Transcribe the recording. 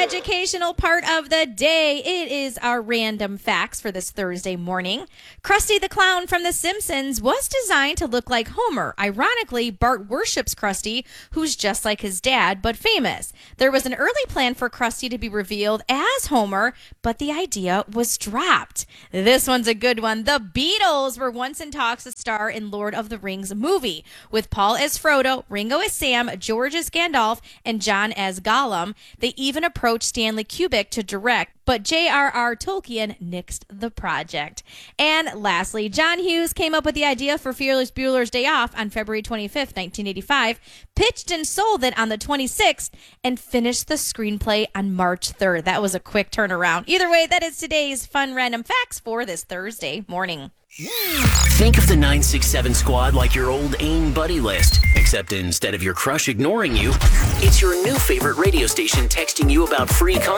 educational part of the day. It is our random facts for this Thursday morning. Krusty the Clown from The Simpsons was designed to look like Homer. Ironically, Bart worships Krusty, who's just like his dad, but famous. There was an early plan for Krusty to be revealed as Homer, but the idea was dropped. This one's a good one. The Beatles were once in talks to star in Lord of the Rings movie, with Paul as Frodo, Ringo as Sam, George as Gandalf, and John as Gollum. They even approached Stanley Kubrick to direct, but J.R.R. Tolkien nixed the project. And lastly, John Hughes came up with the idea for Ferris Bueller's Day Off on February 25th, 1985, pitched and sold it on the 26th, and finished the screenplay on March 3rd. That was a quick turnaround. Either way, that is today's fun random facts for this Thursday morning. Think of the 967 squad like your old AIM buddy list, except instead of your crush ignoring you, it's your new favorite radio station texting you about free content.